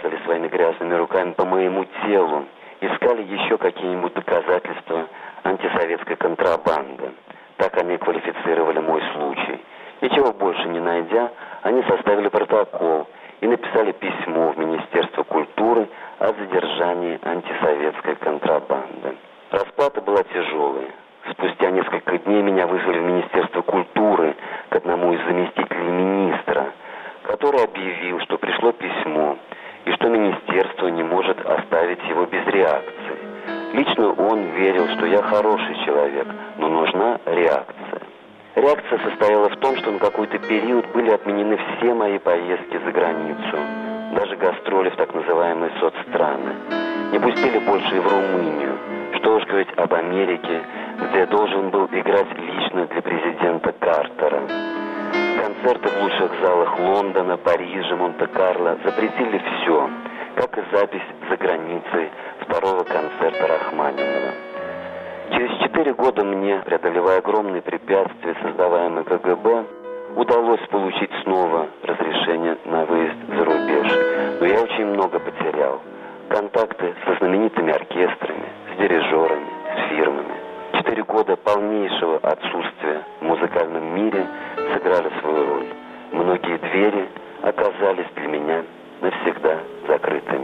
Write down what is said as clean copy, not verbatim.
клацали своими грязными руками по моему телу, искали еще какие-нибудь доказательства антисоветской контрабанды. Так они квалифицировали мой случай. Ничего больше не найдя, они составили протокол и написали письмо в Министерство культуры о задержании антисоветской контрабанды. Расплата была тяжелая. Спустя несколько дней меня вызвали в Министерство культуры к одному из заместителей министра, который объявил, что пришло письмо и что министерство не может оставить его без реакции. Лично он верил, что я хороший человек, но нужна реакция. Реакция состояла в том, что на какой-то период были отменены все мои поездки за границу, даже гастроли в так называемые соцстраны. Не пустили больше и в Румынию. Что уж говорить об Америке, где я должен был играть лично для президента Картера. Концерты в лучших залах Лондона, Парижа, Монте-Карло запретили все, как и запись за границей второго концерта Рахманинова. Через 4 года мне, преодолевая огромные препятствия, создаваемые КГБ, удалось получить снова разрешение на выезд за рубеж. Но я очень много потерял. Контакты со знаменитыми оркестрами, с дирижерами, с фирмами. 4 года полнейшего отсутствия в музыкальном мире сыграли свою роль. Многие двери оказались для меня навсегда закрытыми.